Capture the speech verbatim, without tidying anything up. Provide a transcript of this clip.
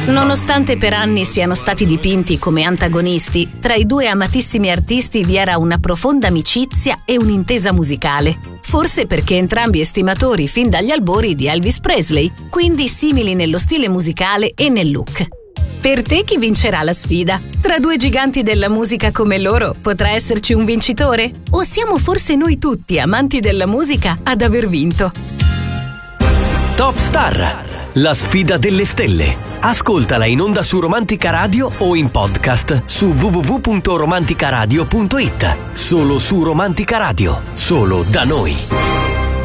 Nonostante per anni siano stati dipinti come antagonisti, tra i due amatissimi artisti vi era una profonda amicizia e un'intesa musicale. Forse perché entrambi estimatori fin dagli albori di Elvis Presley, quindi simili nello stile musicale e nel look. Per te chi vincerà la sfida? Tra due giganti della musica come loro potrà esserci un vincitore? O siamo forse noi tutti, amanti della musica, ad aver vinto? Top Star, la sfida delle stelle. Ascoltala in onda su Romantica Radio o in podcast su w w w punto romanticaradio punto it. Solo su Romantica Radio, solo da noi.